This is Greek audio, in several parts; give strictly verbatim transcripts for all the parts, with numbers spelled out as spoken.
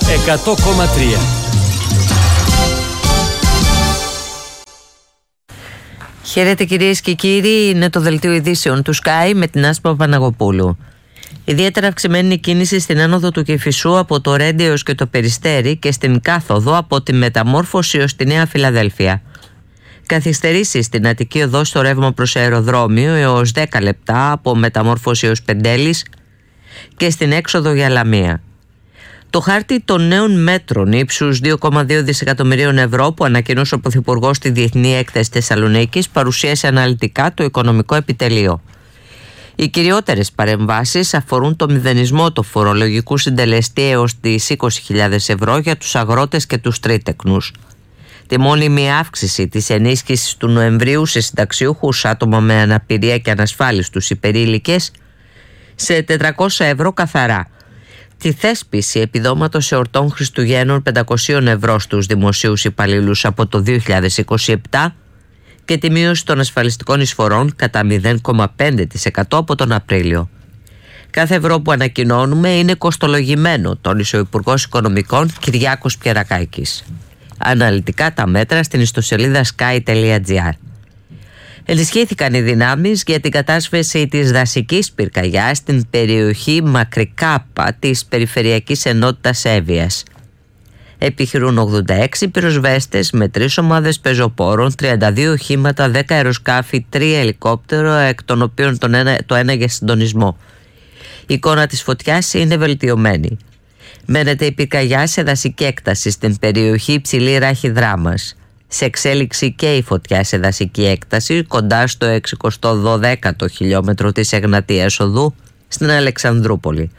εκατό κόμμα τρία. Χαίρετε κυρίες και κύριοι, είναι το δελτίο ειδήσεων του Sky με την Άσπα Παναγοπούλου. Ιδιαίτερα αυξημένη η κίνηση στην άνοδο του Κηφισού από το Ρέντι έως και το Περιστέρι και στην κάθοδο από τη Μεταμόρφωση ως τη Νέα Φιλαδέλφια. Καθυστερήσεις στην Αττική Οδό στο ρεύμα προς αεροδρόμιο έως δέκα λεπτά από Μεταμόρφωση έως Πεντέλης και στην έξοδο για Λαμία. Το χάρτη των νέων μέτρων ύψους δύο κόμμα δύο δισεκατομμυρίων ευρώ που ανακοινούσε ο Πρωθυπουργός στη Διεθνή Έκθεση Θεσσαλονίκης παρουσίασε αναλυτικά το οικονομικό επιτελείο. Οι κυριότερες παρεμβάσεις αφορούν το μηδενισμό του φορολογικού συντελεστή έως τις είκοσι χιλιάδες ευρώ για τους αγρότες και τους τρίτεκνους. Τη μόνιμη αύξηση της ενίσχυσης του Νοεμβρίου σε συνταξιούχους, άτομα με αναπηρία και ανασφάλιστους υπερήλικες σε τετρακόσια ευρώ καθαρά. Τη θέσπιση επιδόματος εορτών Χριστουγέννων πεντακόσια ευρώ στους δημοσίους υπαλλήλους από το δύο χιλιάδες είκοσι επτά και τη μείωση των ασφαλιστικών εισφορών κατά μηδέν κόμμα πέντε τοις εκατό από τον Απρίλιο. Κάθε ευρώ που ανακοινώνουμε είναι κοστολογημένο, τόνισε ο Υπουργός Οικονομικών Κυριάκος Πιερακάκης. Αναλυτικά τα μέτρα στην ιστοσελίδα sky τελεία gr. Ενισχύθηκαν οι δυνάμεις για την κατάσβεση της δασικής πυρκαγιάς στην περιοχή Μακρικάπα της Περιφερειακής Ενότητας Εύβοιας. Επιχειρούν ογδόντα έξι πυροσβέστες με τρεις ομάδες πεζοπόρων, τριάντα δύο οχήματα, δέκα αεροσκάφη, τρία ελικόπτερα, εκ των οποίων τον ένα, το ένα για συντονισμό. Η εικόνα της φωτιάς είναι βελτιωμένη. Μένεται η πυρκαγιά σε δασική έκταση στην περιοχή Υψηλή Ράχη Δράμας. Σε εξέλιξη και η φωτιά σε δασική έκταση κοντά στο εξηκοστό δωδέκατο χιλιόμετρο της Εγνατίας Οδού στην Αλεξανδρούπολη.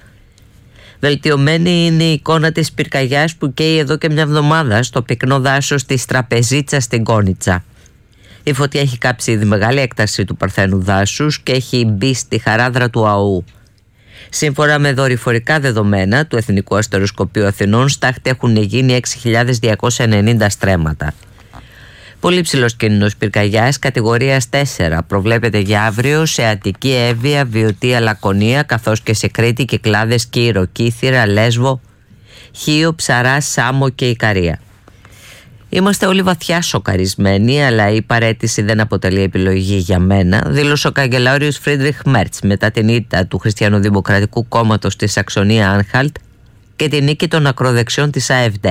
Βελτιωμένη είναι η εικόνα της πυρκαγιάς που καίει εδώ και μια εβδομάδα στο πυκνό δάσος της Τραπεζίτσας στην Κόνιτσα. Η φωτιά έχει κάψει ήδη μεγάλη έκταση του παρθένου δάσους και έχει μπει στη χαράδρα του ΑΟΥ. Σύμφωνα με δορυφορικά δεδομένα του Εθνικού Αστεροσκοπείου Αθηνών, στάχτη έχουν γίνει έξι χιλιάδες διακόσια ενενήντα στρέμματα. Πολύ ψηλός κίνδυνος πυρκαγιάς κατηγορίας τέσσερα προβλέπεται για αύριο σε Αττική, Εύβοια, Βιωτία, Λακωνία, καθώς και σε Κρήτη, Κυκλάδες, Κύρο, Κύθυρα, Λέσβο, Χίο, Ψαρά, Σάμο και Ικαρία. Είμαστε όλοι βαθιά σοκαρισμένοι, αλλά η παραίτηση δεν αποτελεί επιλογή για μένα, δήλωσε ο καγκελάριος Φρίντριχ Μέρτς μετά την ήττα του Χριστιανοδημοκρατικού Κόμματος στη Σαξονία Άνχαλτ και την νίκη των ακροδεξιών της ΑΕΦΔ.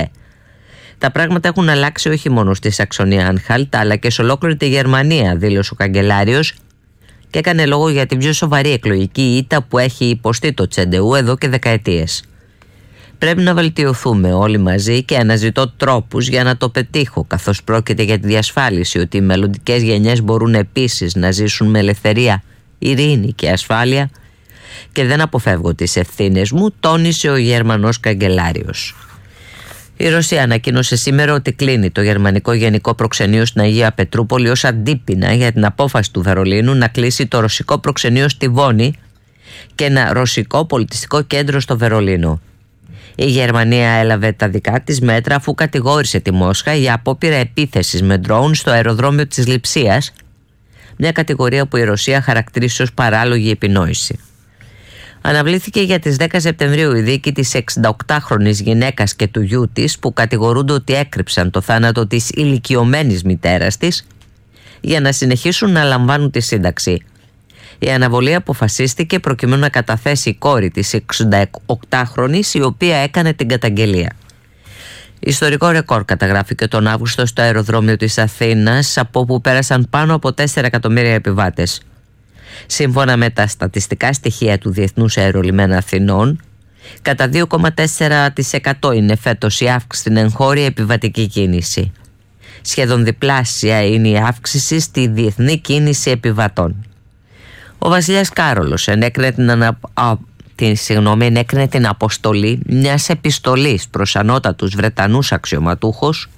Τα πράγματα έχουν αλλάξει όχι μόνο στη Σαξονία Άνχαλτ, αλλά και σε ολόκληρη τη Γερμανία, δήλωσε ο καγκελάριος και έκανε λόγο για την πιο σοβαρή εκλογική ήττα που έχει υποστεί το Τσεντεού εδώ και δεκαετίες. Πρέπει να βελτιωθούμε όλοι μαζί και αναζητώ τρόπους για να το πετύχω, καθώς πρόκειται για τη διασφάλιση ότι οι μελλοντικές γενιές μπορούν επίσης να ζήσουν με ελευθερία, ειρήνη και ασφάλεια και δεν αποφεύγω τις ευθύνες μου, τόνισε ο Γερμανός καγκελάριος. Η Ρωσία ανακοίνωσε σήμερα ότι κλείνει το γερμανικό γενικό προξενείο στην Αγία Πετρούπολη ως αντίπεινα για την απόφαση του Βερολίνου να κλείσει το ρωσικό προξενείο στη Βόνη και ένα ρωσικό πολιτιστικό κέντρο στο Βερολίνο. Η Γερμανία έλαβε τα δικά της μέτρα αφού κατηγόρησε τη Μόσχα για απόπειρα επίθεσης με ντρόουν στο αεροδρόμιο της Λειψίας, μια κατηγορία που η Ρωσία χαρακτήρισε ως παράλογη επινόηση. Αναβλήθηκε για τις δέκα Σεπτεμβρίου η δίκη της εξηνταοκτάχρονης γυναίκας και του γιού της που κατηγορούνται ότι έκρυψαν το θάνατο της ηλικιωμένης μητέρας της για να συνεχίσουν να λαμβάνουν τη σύνταξη. Η αναβολή αποφασίστηκε προκειμένου να καταθέσει η κόρη της εξηνταοκτάχρονης η οποία έκανε την καταγγελία. Ιστορικό ρεκόρ καταγράφηκε τον Αύγουστο στο αεροδρόμιο της Αθήνας, από όπου πέρασαν πάνω από τέσσερα εκατομμύρια επιβάτες. Σύμφωνα με τα στατιστικά στοιχεία του Διεθνούς Αερολιμένα Αθηνών, κατά δύο κόμμα τέσσερα τοις εκατό είναι φέτος η αύξηση στην εγχώρια επιβατική κίνηση. Σχεδόν διπλάσια είναι η αύξηση στη διεθνή κίνηση επιβατών. Ο βασιλιάς Κάρολος ενέκρινε την, ανα... Α, την, συγγνώμη, ενέκρινε την αποστολή μιας επιστολής προς ανώτατους Βρετανούς αξιωματούχους,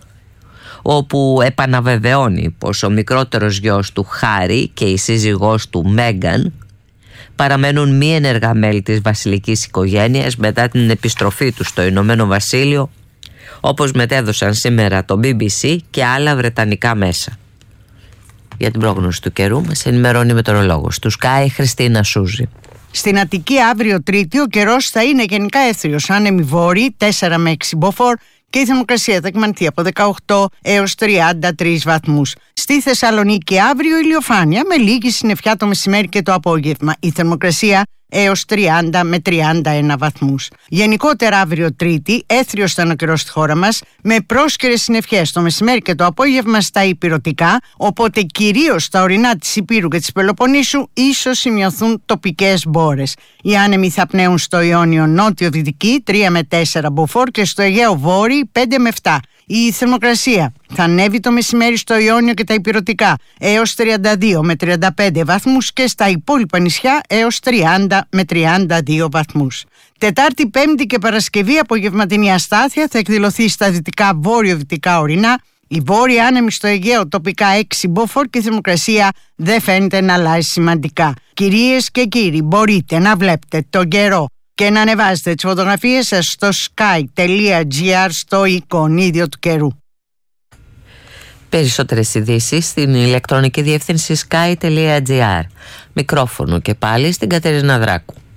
όπου επαναβεβαιώνει πως ο μικρότερος γιος του Χάρι και η σύζυγός του Μέγκαν παραμένουν μη ενεργά μέλη της βασιλικής οικογένειας μετά την επιστροφή τους στο Ηνωμένο Βασίλειο, όπως μετέδωσαν σήμερα το μπι μπι σι και άλλα βρετανικά μέσα. Για την πρόγνωση του καιρού μας ενημερώνει η μετεωρολόγος του Sky Χριστίνα Σούζη. Στην Αττική αύριο Τρίτη ο καιρός θα είναι γενικά έθριος, άνεμοι βόρειοι τέσσερα με έξι μποφόρ και η θερμοκρασία θα εκμανθεί από δεκαοκτώ έως τριάντα τρεις βαθμούς. Στη Θεσσαλονίκη αύριο ηλιοφάνεια με λίγη συννεφιά το μεσημέρι και το απόγευμα. Η θερμοκρασία έως τριάντα με τριάντα ένα βαθμούς. Γενικότερα αύριο Τρίτη έθριος θα είναι ο καιρός στη χώρα μας με πρόσκαιρες συννεφιές το μεσημέρι και το απόγευμα στα ηπειρωτικά, οπότε κυρίως στα ορεινά της Ηπείρου και της Πελοποννήσου ίσως σημειωθούν τοπικές μπόρες. Οι άνεμοι θα πνέουν στο Ιόνιο νότιο-δυτική τρία με τέσσερα μποφόρ και στο Αιγαίο βόρειο πέντε με επτά. Η θερμοκρασία θα ανέβει το μεσημέρι στο Ιόνιο και τα ηπειρωτικά έως τριάντα δύο με τριάντα πέντε βαθμούς και στα υπόλοιπα νησιά έως τριάντα με τριάντα δύο βαθμούς. Τετάρτη, Πέμπτη και Παρασκευή απογευματινή αστάθεια θα εκδηλωθεί στα δυτικά βόρειο-δυτικά ορεινά. Η βόρεια άνεμη στο Αιγαίο τοπικά έξι μποφόρ και η θερμοκρασία δεν φαίνεται να αλλάζει σημαντικά. Κυρίες και κύριοι, μπορείτε να βλέπετε τον καιρό και να ανεβάζετε τις φωτογραφίες σας στο sky τελεία gr στο εικονίδιο του καιρού. Περισσότερες ειδήσεις στην ηλεκτρονική διεύθυνση sky τελεία gr. Μικρόφωνο και πάλι στην Κατερίνα Δράκου.